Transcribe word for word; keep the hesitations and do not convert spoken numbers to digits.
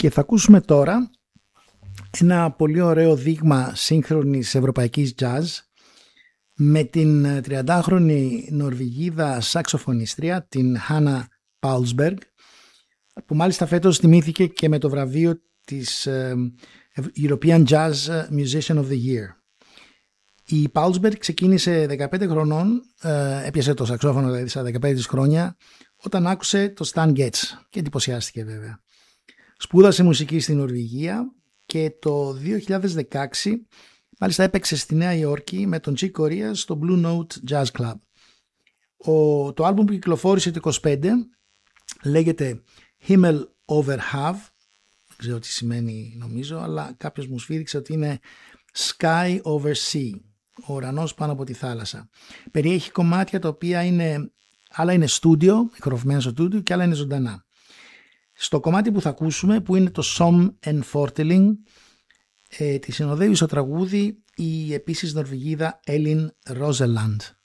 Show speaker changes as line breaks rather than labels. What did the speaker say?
Και θα ακούσουμε τώρα ένα πολύ ωραίο δείγμα σύγχρονης ευρωπαϊκής jazz με την τριαντάχρονη Νορβηγίδα σαξοφωνίστρια, την Hanna Paulsberg, που μάλιστα φέτος τιμήθηκε και με το βραβείο της European Jazz Musician of the Year. Η Paulsberg ξεκίνησε δεκαπέντε χρονών, έπιασε το σαξόφωνο δηλαδή στα δεκαπέντε της χρόνια, όταν άκουσε το Stan Getz και εντυπωσιάστηκε βέβαια. Σπούδασε μουσική στην Νορβηγία και το δύο χιλιάδες δεκαέξι μάλιστα έπαιξε στη Νέα Υόρκη με τον Chick Corea στο Blue Note Jazz Club. Ο, το άλμπουμ που κυκλοφόρησε το είκοσι πέντε λέγεται Himmel over Have, δεν ξέρω τι σημαίνει νομίζω, αλλά κάποιος μου σφύριξε ότι είναι Sky over Sea, ο ουρανός πάνω από τη θάλασσα. Περιέχει κομμάτια τα οποία είναι, άλλα είναι στούντιο, ηχογραφημένα στο στούντιο και άλλα είναι ζωντανά. Στο κομμάτι που θα ακούσουμε, που είναι το Som en Fortelling, ε, τη συνοδεύει στο τραγούδι η επίσης Νορβηγίδα Elin Roseland.